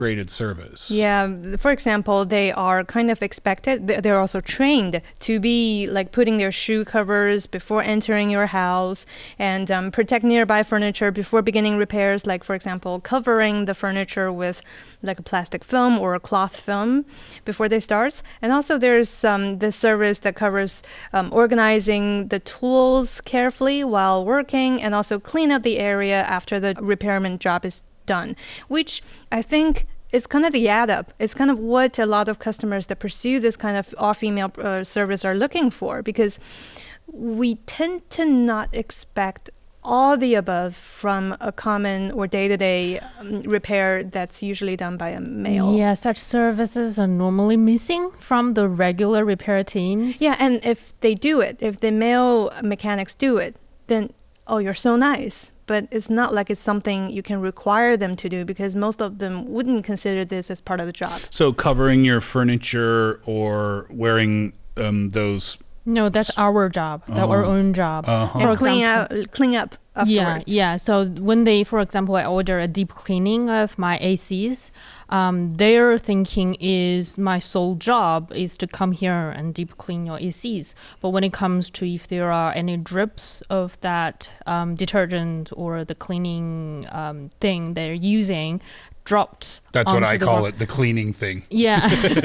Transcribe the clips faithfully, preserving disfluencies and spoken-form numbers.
graded service. Yeah, for example, they are kind of expected, they're also trained to be like putting their shoe covers before entering your house and um, protect nearby furniture before beginning repairs, like for example, covering the furniture with like a plastic film or a cloth film before they start. And also there's um, the service that covers um, organizing the tools carefully while working and also clean up the area after the repairman job is done, which I think is kind of the add up. It's kind of what a lot of customers that pursue this kind of all-female uh, service are looking for, because we tend to not expect all the above from a common or day-to-day um, repair that's usually done by a male. Yeah, such services are normally missing from the regular repair teams. Yeah, and if they do it, if the male mechanics do it, then oh, you're so nice. But it's not like it's something you can require them to do, because most of them wouldn't consider this as part of the job. So covering your furniture or wearing um, those... No, that's our job. That's Uh-huh. our own job. Uh-huh. And For clean, example- out, clean up Yeah, afterwards. yeah. So when they, for example, I order a deep cleaning of my A Cs, um, their thinking is my sole job is to come here and deep clean your A Cs. But when it comes to if there are any drips of that um, detergent or the cleaning um, thing they're using dropped That's what onto I the call ground. it, the cleaning thing. Yeah.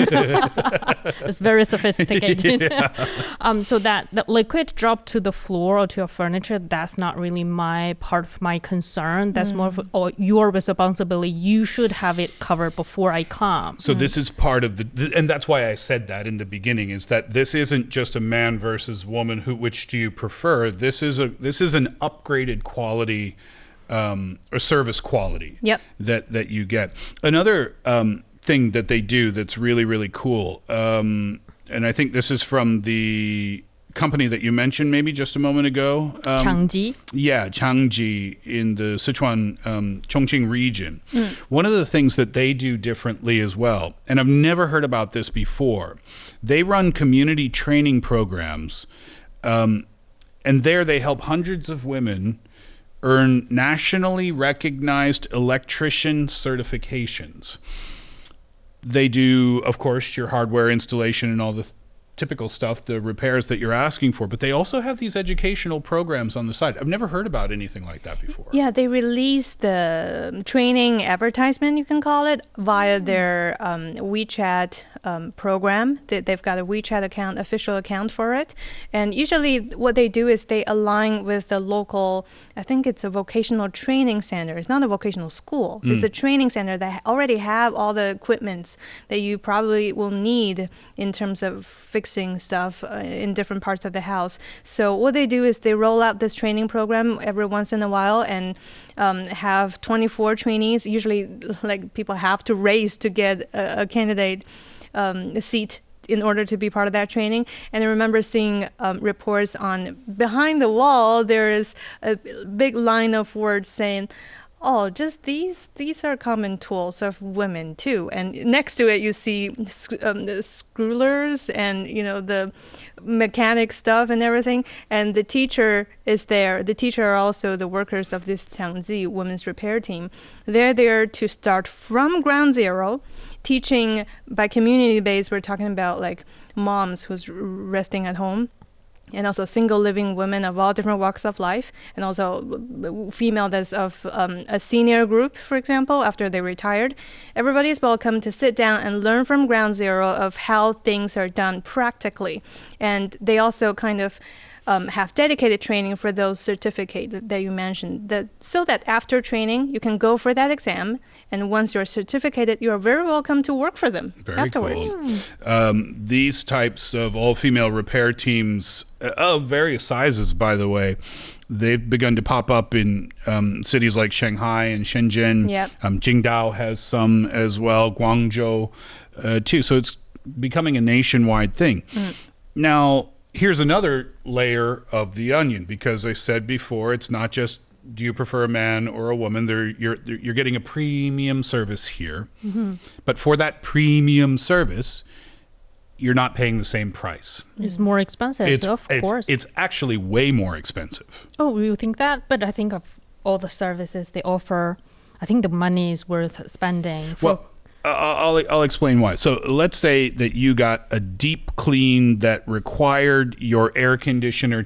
It's very sophisticated. Yeah. um, so that, that liquid dropped to the floor or to your furniture, that's not really my part of my concern. That's more of oh, your responsibility. You should have it covered before I come. So this is part of the, th- and that's why I said that in the beginning, is that this isn't just a man versus woman. Who, which do you prefer? This is a, this is an upgraded quality, um, or service quality. Yep. That that you get. Another um, thing that they do that's really really cool, um, and I think this is from the company that you mentioned maybe just a moment ago. Um, Changji. Yeah, Changji in the Sichuan, um, Chongqing region. One of the things that they do differently as well, and I've never heard about this before, they run community training programs, um, and there they help hundreds of women earn nationally recognized electrician certifications. They do, of course, your hardware installation and all the typical stuff, the repairs that you're asking for, but they also have these educational programs on the side. I've never heard about anything like that before. Yeah, they release the training advertisement, you can call it, via their um, WeChat um, program. They, they've got a WeChat account, official account for it. And usually what they do is they align with the local, I think it's a vocational training center. It's not a vocational school. It's a training center that already have all the equipments that you probably will need in terms of fixing stuff uh, in different parts of the house. So what they do is they roll out this training program every once in a while and um, have twenty-four trainees. Usually, like, people have to race to get a, a candidate um, a seat in order to be part of that training. And I remember seeing um, reports on behind the wall, there is a big line of words saying, oh, just these these are common tools of women too. And next to it, you see um, the screwers and, you know, the mechanic stuff and everything. And the teacher is there. The teacher are also the workers of this Changji women's repair team. They're there to start from ground zero, teaching by community base. We're talking about like moms who's resting at home, and also single living women of all different walks of life, and also female that's of um, a senior group, for example, after they retired. Everybody is welcome to sit down and learn from ground zero of how things are done practically. And they also kind of um, have dedicated training for those certificates that you mentioned, that so that after training, you can go for that exam. And once you're certificated, you're very welcome to work for them Very afterwards. cool. Um, these types of all-female repair teams, uh, of various sizes, by the way, they've begun to pop up in um, cities like Shanghai and Shenzhen. Yep. Um, Qingdao has some as well, Guangzhou uh, too. So it's becoming a nationwide thing. Mm. Now, here's another layer of the onion, because I said before, it's not just do you prefer a man or a woman. They're, you're, you're getting a premium service here. Mm-hmm. But for that premium service, you're not paying the same price. It's more expensive, It's, of it's, course. it's actually way more expensive. Oh, you think that? But I think of all the services they offer, I think the money is worth spending. For, Well, I'll, I'll explain why. So let's say that you got a deep clean that required your air conditioner